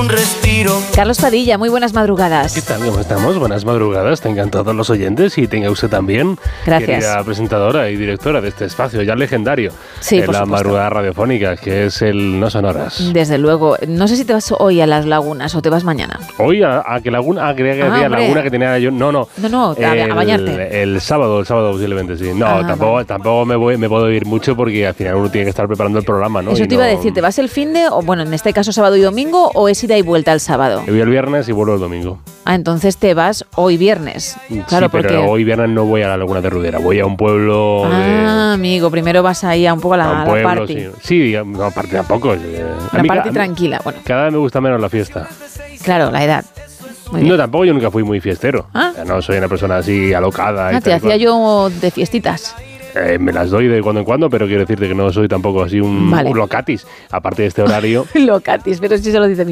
un respiro. Carlos Padilla, muy buenas madrugadas. ¿Qué tal? ¿Cómo estamos? Buenas madrugadas. Tengan todos los oyentes y tenga usted también. Gracias. Querida presentadora y directora de este espacio ya legendario. Sí, de por la supuesto. madrugada radiofónica, que es el No Sonoras. Desde luego. No sé si te vas hoy a las lagunas o te vas mañana. Hoy a qué laguna, creía que había hombre. laguna que tenía yo. No, a bañarte. El sábado posiblemente, sí. No, tampoco me puedo ir mucho porque al final uno tiene que estar preparando el programa, ¿no? Eso te iba a decir, ¿te vas el finde o bueno, en este caso sábado y domingo o es ida y vuelta el sábado? Yo voy el viernes y vuelvo el domingo. Entonces te vas hoy viernes. Claro, sí, pero porque hoy viernes no voy a la laguna de Rudera, voy a un pueblo amigo, primero vas ahí a un poco a la party. Sí, no, party tampoco. La party tranquila, bueno. Cada vez me gusta menos la fiesta. Claro, la edad. No, tampoco, yo nunca fui muy fiestero. ¿Ah? O sea, no soy una persona así alocada. Te hacía yo de fiestitas. Me las doy de cuando en cuando, pero quiero decirte que no soy tampoco así un locatis. Aparte de este horario. Locatis, pero si se lo dice mi